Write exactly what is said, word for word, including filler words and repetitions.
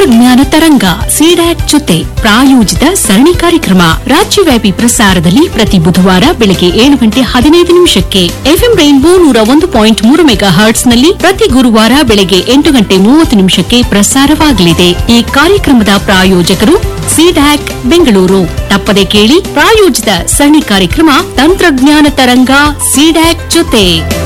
ತಂತ್ರಜ್ಞಾನ ತರಂಗ ಸಿಡ್ಯಾಕ್ ಜೊತೆ ಪ್ರಾಯೋಜಿತ ಸರಣಿ ಕಾರ್ಯಕ್ರಮ ರಾಜ್ಯವ್ಯಾಪಿ ಪ್ರಸಾರದಲ್ಲಿ ಪ್ರತಿ ಬುಧವಾರ ಬೆಳಗ್ಗೆ ಏಳು ಗಂಟೆ ಹದಿನೈದು ನಿಮಿಷಕ್ಕೆ ಎಫ್ಎಂ ರೈನ್ಬೋ ನೂರ ಒಂದು ಪಾಯಿಂಟ್ ಮೂರು ಮೆಗಾ ಹರ್ಟ್ಸ್ ನಲ್ಲಿ ಪ್ರತಿ ಗುರುವಾರ ಬೆಳಗ್ಗೆ ಎಂಟು ಗಂಟೆ ಮೂವತ್ತು ನಿಮಿಷಕ್ಕೆ ಪ್ರಸಾರವಾಗಲಿದೆ. ಈ ಕಾರ್ಯಕ್ರಮದ ಪ್ರಾಯೋಜಕರು ಸಿಡ್ಯಾಕ್ ಬೆಂಗಳೂರು. ತಪ್ಪದೆ ಕೇಳಿ ಪ್ರಾಯೋಜಿತ ಸರಣಿ ಕಾರ್ಯಕ್ರಮ ತಂತ್ರಜ್ಞಾನ ತರಂಗ ಸಿಡ್ಯಾಕ್ ಜೊತೆ.